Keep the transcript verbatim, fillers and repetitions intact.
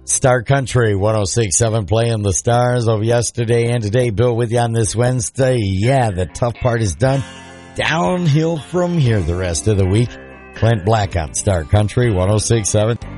Star Country one oh six point seven playing the Stars of yesterday and today. Bill with you on this Wednesday. Yeah, the tough part is done. Downhill from here the rest of the week. Clint Black on Star Country one oh six point seven.